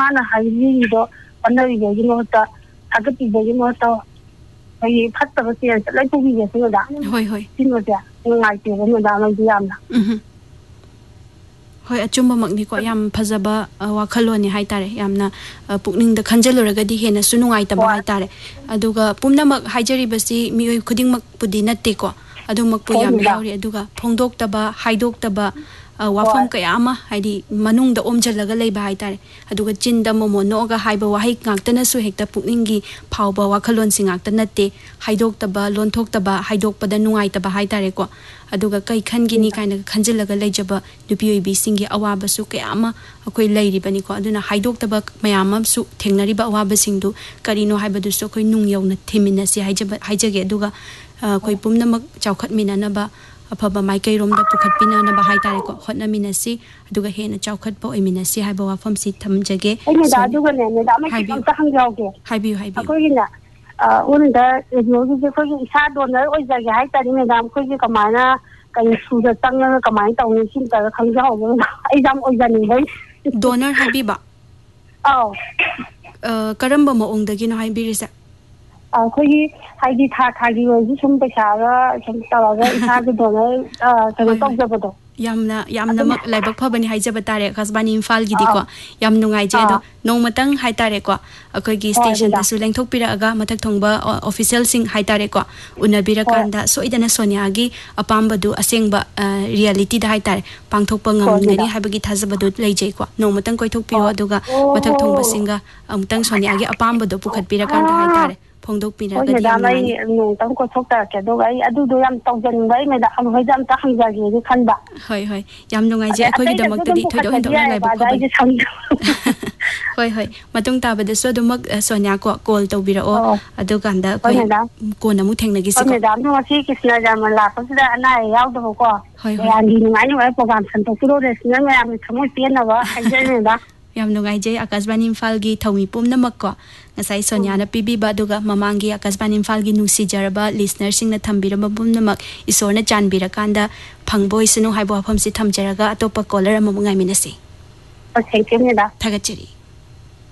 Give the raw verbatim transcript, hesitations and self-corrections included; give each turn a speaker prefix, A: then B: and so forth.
A: ꯃꯥꯅ ꯍꯥꯏꯕꯤꯔꯤꯗꯣ ꯍꯣꯠꯅꯔꯤꯕꯒꯤ ꯃꯍꯨꯠꯇ ꯊꯥꯒꯠꯄꯤꯕꯒꯤ ꯃꯍꯨꯠꯇ ꯑꯩꯈꯣꯏꯒꯤ ꯐꯠꯇꯕ ꯆꯦꯟꯖ ꯂꯣꯏ ꯄꯨꯕꯤꯒꯦꯁꯤ ꯃꯦꯗꯥꯝ
B: ꯍꯣꯏ ꯍꯣꯏ
A: ꯁꯤꯃꯁꯦ ꯅꯨꯡꯉꯥꯏꯇꯦꯕ ꯃꯦꯗꯥꯝ ꯑꯩꯗꯤ ꯌꯥꯝꯅ
B: ꯍꯣꯏ ꯑꯆꯨꯝꯕꯃꯛꯅꯤꯀꯣ ꯌꯥꯝ ꯐꯖꯕ ꯋꯥꯈꯜꯂꯣꯟꯅꯤ ꯍꯥꯏꯇꯥꯔꯦ ꯌꯥꯝꯅ ꯄꯨꯛꯅꯤꯡꯗ ꯈꯟꯖꯜꯂꯨꯔꯒꯗꯤ ꯍꯦꯟꯅꯁꯨ ꯅꯨꯡꯉꯥꯏꯇꯕ ꯍꯥꯏꯇꯥꯔꯦ ꯑꯗꯨꯒ ꯄꯨꯝꯅꯃꯛ ꯍꯥꯏꯖꯔꯤꯕꯁꯤ ꯃꯤꯑꯣꯏ ꯈꯨꯗꯤꯡꯃꯛꯄꯨꯗꯤ ꯅꯠꯇꯦꯀꯣ ꯑꯗꯨꯃꯛꯄꯨ ꯌꯥꯝ ꯌꯥꯎꯔꯤ ꯑꯗꯨꯒ ꯐꯣꯡꯗꯣꯛꯇꯕ ꯍꯥꯏꯗꯣꯛꯇꯕ ꯋꯥꯐꯝ ꯀꯌꯥ ꯑꯃ ꯍꯥꯏꯗꯤ ꯃꯅꯨꯡꯗ ꯑꯣꯝꯖꯜꯂꯒ ꯂꯩꯕ ꯍꯥꯏꯇꯥꯔꯦ ꯑꯗꯨꯒ ꯆꯤꯟꯗ ꯃꯣꯃꯣꯟ ꯅꯣꯛꯑꯒ ꯍꯥꯏꯕ ꯋꯥꯍꯩ ꯉꯥꯛꯇꯅꯁꯨ ꯍꯦꯛꯇ ꯄꯨꯛꯅꯤꯡꯒꯤ ꯐꯥꯎꯕ ꯋꯥꯈꯜꯂꯣꯟꯁꯤ ꯉꯥꯛꯇ ꯅꯠꯇꯦ ꯍꯥꯏꯗꯣꯛꯇꯕ ꯂꯣꯟꯊꯣꯛꯇꯕ ꯍꯥꯏꯗꯣꯛꯄꯗ ꯅꯨꯡꯉꯥꯏꯇꯕ ꯍꯥꯏꯇꯥꯔꯦꯀꯣ ꯑꯗꯨꯒ ꯀꯩ ꯈꯟꯒꯤꯅꯤ ꯀꯥꯏꯅ ꯈꯟꯖꯤꯜꯂꯒ ꯂꯩꯖꯕ ꯅꯨꯄꯤ ꯑꯣꯏꯕꯤꯁꯤꯡꯒꯤ ꯑꯋꯥꯕꯁꯨ ꯀꯌꯥ ꯑꯃ ꯑꯩꯈꯣꯏ ꯂꯩꯔꯤꯕꯅꯤꯀꯣ ꯑꯗꯨꯅ ꯍꯥꯏꯗꯣꯛꯇꯕ ꯃꯌꯥꯝ ꯑꯃꯁꯨ ꯊꯦꯡꯅꯔꯤꯕ ꯑꯋꯥꯕꯁꯤꯡꯗꯨ ꯀꯔꯤꯅꯣ ꯍꯥꯏꯕꯗꯨꯁꯨ ꯑꯩꯈꯣꯏ ꯅꯨꯡ ꯌꯧꯅ ꯊꯤꯃꯤꯟꯅꯁꯤ ꯍꯥꯏꯖꯕ ꯍꯥꯏꯖꯒꯦ ꯑꯗꯨꯒ ꯑꯩꯈꯣꯏ ꯄꯨꯝꯅꯃꯛ ꯆꯥꯎꯈꯠꯃꯤꯟꯅꯅꯕ ꯑꯐꯕ ꯃꯥꯏꯀꯩꯔꯣꯝꯗ ꯄꯨꯈꯠꯄꯤꯅꯅꯕ ꯍꯥꯏꯇꯥꯔꯦꯀꯣ ꯍꯣꯠꯅꯃꯤꯟꯅꯁꯤ ꯑꯗꯨꯒ ꯍꯦꯟꯅ ꯆꯥꯎꯈꯠꯄ ꯑꯣꯏꯃꯤꯟꯅꯁꯤ ꯍꯥꯏꯕ ꯋꯥꯐꯝꯁꯤ ꯊꯝꯖꯒꯦ
A: ꯑꯗꯨꯒꯅꯦ ꯃꯦꯗꯥꯝ ꯑꯩ ꯑꯝꯇ ꯍꯪꯖꯍꯧꯒꯦ
B: ꯍꯥꯏꯕꯤꯌꯨ ꯍꯥꯏꯕꯤꯌꯨ
A: ꯑꯩꯈꯣꯏꯒꯤꯅꯦ ꯎꯟꯗ ꯔꯦꯗꯤꯑꯣꯒꯤꯁꯦ ꯑꯩꯈꯣꯏꯒꯤ ꯏꯁꯥ ꯗꯣꯅꯔ ꯑꯣꯏꯖꯒꯦ ꯍꯥꯏꯇꯥꯔꯦ ꯃꯦꯗꯥꯝ ꯑꯩꯈꯣꯏꯒꯤ ꯀꯃꯥꯏꯅ ꯀꯩ ꯁꯨꯗ ꯆꯪꯉꯒ ꯀꯃꯥꯏꯅ ꯇꯧꯅꯤ ꯁꯤ ꯑꯝꯇ ꯈꯪꯖꯍꯧꯒꯦ ꯑꯩꯁꯦ ꯌꯥꯝ ꯑꯣꯏꯖꯅꯤꯡꯕꯩ
B: ꯗꯣꯅꯔ ꯍꯥꯏꯕꯤꯕ
A: ꯑꯥꯎ
B: ꯀꯔꯝꯕ ꯃꯑꯣꯡꯗꯒꯤꯅꯣ ꯍꯥꯏꯕꯤꯔꯤꯁꯦ
A: ꯑꯩꯈꯣꯏꯒꯤ ꯍꯥꯏꯗꯤ ꯊꯥ ꯊꯥꯒꯤ ꯑꯣꯏꯔꯁꯨ ꯁꯨꯝ ꯄꯩꯁꯥꯒ ꯁꯨꯝ ꯇꯧꯔꯒ ꯏꯁꯥꯒꯤ ꯗꯣꯅꯔ ꯀꯩꯅꯣ ꯇꯧꯖꯕꯗꯣ
B: ꯌꯥꯝꯅ ꯌꯥꯝꯅꯃꯛ ꯂꯥꯏꯕꯛ ꯐꯕꯅꯤ ꯍꯥꯏꯖꯕ ꯇꯥꯔꯦ ꯑꯀꯥꯁꯕꯥꯅꯤ ꯏꯝꯐꯥꯜꯒꯤꯗꯤꯀꯣ ꯌꯥꯝ ꯅꯨꯡꯉꯥꯏꯖꯩ ꯑꯗꯣ ꯅꯣꯡꯃꯇꯪ ꯍꯥꯏꯇꯥꯔꯦꯀꯣ ꯑꯩꯈꯣꯏꯒꯤ ꯁ꯭ꯇꯦꯁꯟꯗꯁꯨ ꯂꯦꯡꯊꯣꯛꯄꯤꯔꯛꯑꯒ ꯃꯊꯛ ꯊꯣꯡꯕ ꯑꯣꯐꯤꯁꯦꯜꯁꯤꯡ ꯍꯥꯏꯇꯥꯔꯦꯀꯣ ꯎꯅꯕꯤꯔꯀꯥꯟꯗ ꯁꯣꯏꯗꯅ ꯁꯣꯅꯤꯌꯥꯒꯤ ꯑꯄꯥꯝꯕꯗꯨ ꯑꯁꯦꯡꯕ ꯔꯤꯌꯦꯂꯤꯇꯤꯗ ꯍꯥꯏꯇꯥꯔꯦ ꯄꯥꯡꯊꯣꯛꯄ ꯉꯝꯒꯅꯤ ꯍꯥꯏꯕꯒꯤ ꯊꯥꯖꯕꯗꯨ ꯂꯩꯖꯩꯀꯣ ꯅꯣꯡꯃꯇꯪ ꯀꯣꯏꯊꯣꯛꯄꯤꯌꯣ ꯑꯗꯨꯒ ꯃꯊꯛ ꯊꯣꯡꯕꯁꯤꯡꯒ ꯑꯃꯨꯛꯇꯪ ꯁꯣꯅꯤꯌꯥꯒꯤ ꯑꯄꯥꯝꯕꯗꯣ ꯄꯨꯈꯠꯄꯤꯔꯀꯥꯟꯗ ꯍꯥꯏꯇꯥꯔꯦ ꯐꯣꯡꯗꯣꯛꯄꯤꯔꯒꯗꯤ ꯌꯥꯝ ꯅꯨꯡꯉꯥꯏꯅꯤ
A: ꯑꯩ ꯅꯣꯡꯇꯪ ꯀꯣꯏꯊꯣꯛꯆꯔꯛꯀꯦ ꯑꯗꯨꯒ ꯑꯩ ꯑꯗꯨꯗꯣ ꯌꯥꯝ ꯇꯧꯖꯅꯤꯡꯕ ꯑꯩ ꯃꯦꯗꯥꯝ ꯍꯣꯏꯗ ꯑꯝꯇ ꯍꯪꯖꯒꯦꯅ ꯈꯟꯕ
B: ꯍꯣꯏ ꯍꯣꯏ ꯌꯥꯝ ꯅꯨꯡꯉꯥꯏꯖꯩ ꯑꯩꯈꯣꯏꯒꯤꯗꯃꯛꯇꯗꯤ ꯊꯣꯏꯗꯣꯛ ꯍꯦꯟꯗꯣꯛꯅ ꯂꯥꯏꯕꯛ ꯐꯕꯅꯤ ꯍꯣꯏ ꯍꯣꯏ ꯃꯇꯨꯡ ꯇꯥꯕꯗꯁꯨ ꯑꯗꯨꯃꯛ ꯁꯣꯅꯤꯌꯥ ꯀꯣ ꯀꯣꯜ ꯇꯧꯕꯤꯔꯛꯑꯣ ꯑꯗꯨꯀꯥꯟꯗ ꯑꯩꯈꯣꯏ ꯀꯣꯟꯅ ꯑꯃꯨꯛ ꯊꯦꯡꯅꯈꯤꯁꯤꯀꯣ
A: ꯃꯦꯗꯥꯝꯗꯣ ꯉꯁꯤ ꯀ꯭ꯔꯤꯁꯅ ꯖꯔꯃ ꯂꯥꯛꯄꯁꯤꯗ ꯑꯅꯥ ꯑꯌꯦꯛ ꯌꯥꯎꯗꯕꯀꯣ ꯃꯌꯥꯝꯒꯤ ꯅꯨꯡꯉꯥꯏ ꯅꯨꯡꯉꯥꯏꯕ ꯄ꯭ꯔꯣꯒ꯭ꯔꯥꯝ ꯁꯟꯗꯣꯛꯄꯤꯔꯣꯅꯦ ꯃꯌꯥꯝꯒꯤ ꯊꯃꯣꯏ ꯄꯦꯟꯅꯕ ꯍꯥꯏꯖꯔꯤꯅꯤꯗ
B: ꯌꯥꯝ ꯅꯨꯡꯉꯥꯏꯖꯩ ꯑꯀꯥꯁꯕꯥꯅꯤ ꯏꯝꯐꯥꯜꯒꯤ ꯊꯧꯃꯤ ꯄꯨꯝꯅꯃꯛꯀꯣ ꯉꯁꯥꯏ ꯁꯣꯅꯤꯌꯥꯅ ꯄꯤꯕꯤꯕ ꯑꯗꯨꯒ ꯃꯃꯥꯡꯒꯤ ꯑꯀꯥꯁꯕꯥꯅꯤ ꯏꯝꯐꯥꯜꯒꯤ ꯅꯨꯡꯁꯤꯖꯔꯕ ꯂꯤꯁꯅꯔꯁꯤꯡꯅ ꯊꯝꯕꯤꯔꯝꯕ ꯄꯨꯝꯅꯃꯛ ꯏꯁꯣꯔꯅ ꯆꯥꯟꯕꯤꯔꯀꯥꯟꯗ ꯐꯪꯕ ꯑꯣꯏꯁꯅꯨ ꯍꯥꯏꯕ ꯋꯥꯐꯝꯁꯤ ꯊꯝꯖꯔꯒ ꯑꯇꯣꯞꯄ ꯀꯣꯂꯔ ꯑꯃꯃꯨꯛ ꯉꯥꯏꯃꯤꯟꯅꯁꯤ
A: ꯊꯦꯡꯛ ꯌꯨ ꯃꯦꯗꯥꯝ
B: ꯊꯥꯒꯠꯆꯔꯤ